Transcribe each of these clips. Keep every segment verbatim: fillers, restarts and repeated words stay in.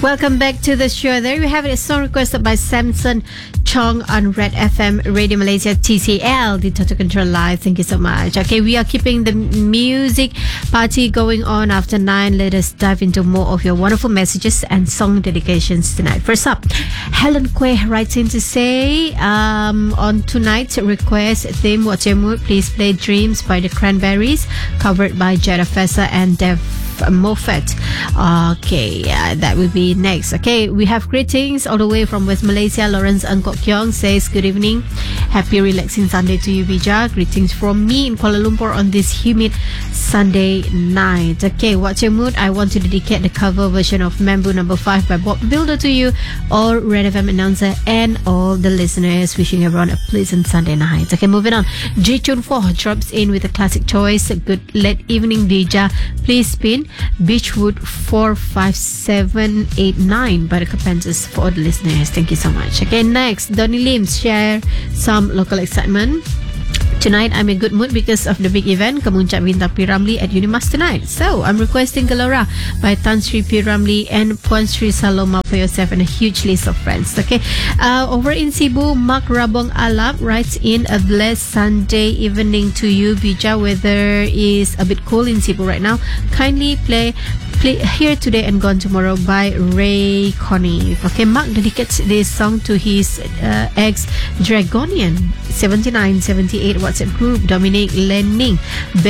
Welcome back to the show. There you have it, a song requested by Samson Chong on Red F M Radio Malaysia T C L, the Total Control Live. Thank you so much. Okay, we are keeping the music party going on after nine. Let us dive into more of your wonderful messages and song dedications tonight. First up, Helen Quay writes in to say, um, on tonight's request theme, what's your mood? Please play Dreams by the Cranberries, covered by Jada Fessa and Dev Moffat. Okay, uh, that will be next. Okay, we have greetings all the way from West Malaysia. Lawrence Angkok Kyong says, good evening, happy relaxing Sunday to you, Bija. Greetings from me in Kuala Lumpur on this humid Sunday night. Okay, what's your mood? I want to dedicate the cover version of Mambo Number five by Bob Builder to you, all Red F M announcer and all the listeners. Wishing everyone a pleasant Sunday night. Okay, moving on. J Chun four drops in with a classic choice. Good late evening, Bija. Please spin Beechwood four five seven eight nine by the Carpenters for all the listeners. Thank you so much. Okay, next, Donny Lim share some local excitement. Tonight, I'm in good mood because of the big event, Kemuncak Bintang P. Ramlee at Unimas tonight. So, I'm requesting Gelora by Tan Sri P. Ramlee and Puan Sri Saloma for yourself and a huge list of friends. Okay, uh, over in Cebu, Mark Rabong Alap writes in, a blessed Sunday evening to you, Bija. Weather is a bit cool in Cebu right now. Kindly play Play Here Today and Gone Tomorrow by Ray Conniff. Okay, Mark dedicates this song to his uh, ex Dragonian seventy-nine seventy-eight WhatsApp group, Dominic Lenning,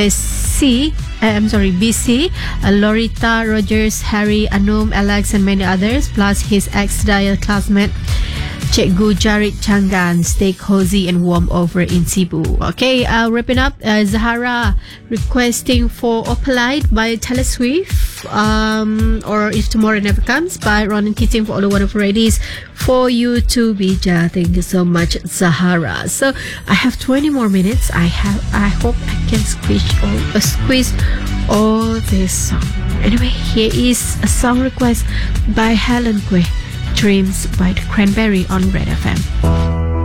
Bessie, uh, I'm sorry, B C, uh, Lorita, Rogers, Harry, Anum, Alex, and many others, plus his ex-dial classmate Cikgu Jarit Changan. Stay cozy and warm over in Cebu. Okay, uh, wrapping up, uh, Zahara requesting for Opalite by Taylor Swift, um, or If Tomorrow Never Comes by Ronan Keating for all the wonderful ladies. For you too, Bija. Thank you so much, Zahara. So I have twenty more minutes. I have. I hope I can squeeze all, uh, squeeze all this song. Anyway, here is a song request by Helen Quay, Dreams by the Cranberry on Red F M.